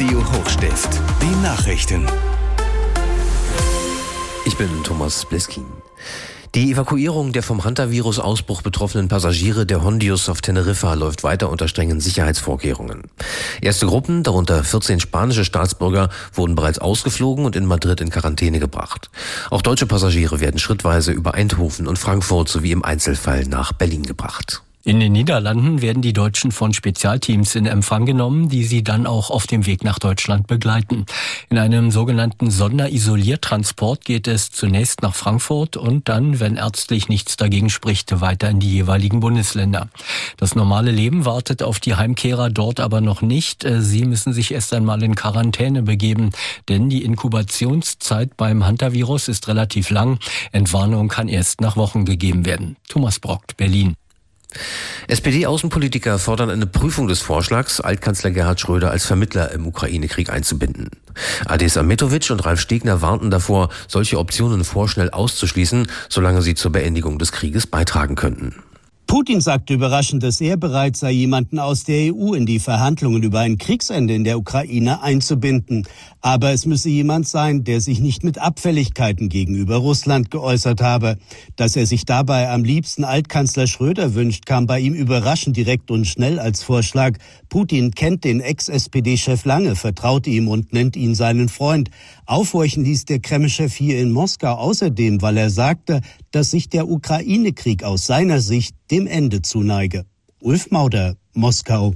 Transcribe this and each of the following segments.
Radio Hochstift. Die Nachrichten. Ich bin Thomas Bleskin. Die Evakuierung der vom Hantavirus-Ausbruch betroffenen Passagiere der Hondius auf Teneriffa läuft weiter unter strengen Sicherheitsvorkehrungen. Erste Gruppen, darunter 14 spanische Staatsbürger, wurden bereits ausgeflogen und in Madrid in Quarantäne gebracht. Auch deutsche Passagiere werden schrittweise über Eindhoven und Frankfurt sowie im Einzelfall nach Berlin gebracht. In den Niederlanden werden die Deutschen von Spezialteams in Empfang genommen, die sie dann auch auf dem Weg nach Deutschland begleiten. In einem sogenannten Sonderisoliertransport geht es zunächst nach Frankfurt und dann, wenn ärztlich nichts dagegen spricht, weiter in die jeweiligen Bundesländer. Das normale Leben wartet auf die Heimkehrer dort aber noch nicht. Sie müssen sich erst einmal in Quarantäne begeben, denn die Inkubationszeit beim Hantavirus ist relativ lang. Entwarnung kann erst nach Wochen gegeben werden. Thomas Brockt, Berlin. SPD-Außenpolitiker fordern eine Prüfung des Vorschlags, Altkanzler Gerhard Schröder als Vermittler im Ukraine-Krieg einzubinden. Adis Ahmetovic und Ralf Stegner warnten davor, solche Optionen vorschnell auszuschließen, solange sie zur Beendigung des Krieges beitragen könnten. Putin sagte überraschend, dass er bereit sei, jemanden aus der EU in die Verhandlungen über ein Kriegsende in der Ukraine einzubinden. Aber es müsse jemand sein, der sich nicht mit Abfälligkeiten gegenüber Russland geäußert habe. Dass er sich dabei am liebsten Altkanzler Schröder wünscht, kam bei ihm überraschend direkt und schnell als Vorschlag. Putin kennt den Ex-SPD-Chef lange, vertraute ihm und nennt ihn seinen Freund. Aufhorchen ließ der Kreml-Chef hier in Moskau außerdem, weil er sagte, dass sich der Ukraine-Krieg aus seiner Sicht dem Ende zuneige. Ulf Mauder, Moskau.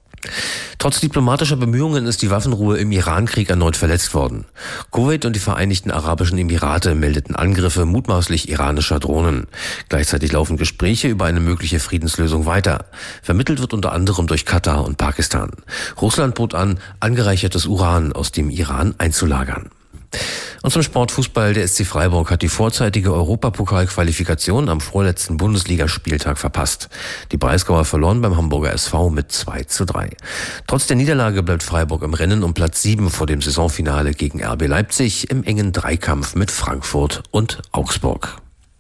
Trotz diplomatischer Bemühungen ist die Waffenruhe im Iran-Krieg erneut verletzt worden. Kuwait und die Vereinigten Arabischen Emirate meldeten Angriffe mutmaßlich iranischer Drohnen. Gleichzeitig laufen Gespräche über eine mögliche Friedenslösung weiter. Vermittelt wird unter anderem durch Katar und Pakistan. Russland bot an, angereichertes Uran aus dem Iran einzulagern. Und zum Sportfußball, der SC Freiburg hat die vorzeitige Europapokalqualifikation am vorletzten Bundesligaspieltag verpasst. Die Breisgauer verloren beim Hamburger SV mit 2:3. Trotz der Niederlage bleibt Freiburg im Rennen um Platz 7 vor dem Saisonfinale gegen RB Leipzig im engen Dreikampf mit Frankfurt und Augsburg.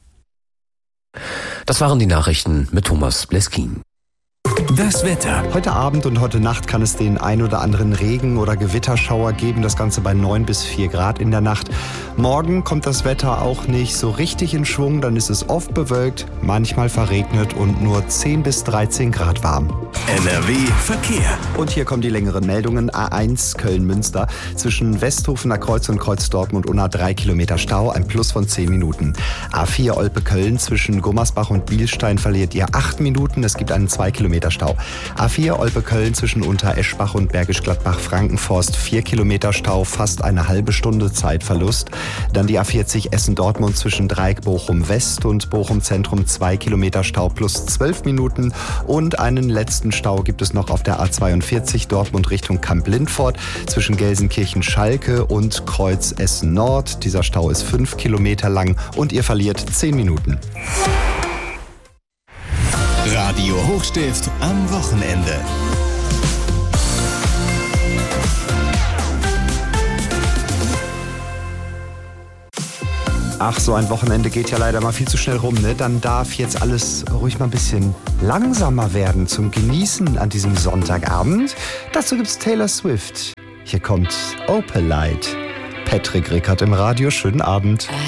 Das waren die Nachrichten mit Thomas Bleskin. Das Wetter. Heute Abend und heute Nacht kann es den ein oder anderen Regen- oder Gewitterschauer geben. Das Ganze bei 9 bis 4 Grad in der Nacht. Morgen kommt das Wetter auch nicht so richtig in Schwung. Dann ist es oft bewölkt, manchmal verregnet und nur 10 bis 13 Grad warm. NRW Verkehr. Und hier kommen die längeren Meldungen. A1 Köln-Münster. Zwischen Westhofener Kreuz und Kreuz Dortmund Unna 3 Kilometer Stau. Ein Plus von 10 Minuten. A4 Olpe-Köln. Zwischen Gummersbach und Bielstein verliert ihr 8 Minuten. Es gibt einen 2 Kilometer Stau. A4 Olpe-Köln zwischen Untereschbach und Bergisch Gladbach-Frankenforst 4 Kilometer Stau, fast eine halbe Stunde Zeitverlust. Dann die A40 Essen-Dortmund zwischen Dreieck Bochum-West und Bochum-Zentrum 2 Kilometer Stau plus 12 Minuten. Und einen letzten Stau gibt es noch auf der A42 Dortmund Richtung Kamp-Lindfort zwischen Gelsenkirchen-Schalke und Kreuz Essen-Nord. Dieser Stau ist 5 Kilometer lang und ihr verliert 10 Minuten. Radio Hochstift am Wochenende. Ach, so ein Wochenende geht ja leider mal viel zu schnell rum, ne? Dann darf jetzt alles ruhig mal ein bisschen langsamer werden zum Genießen an diesem Sonntagabend. Dazu gibt's Taylor Swift. Hier kommt Opalite. Patrick Rickert im Radio. Schönen Abend.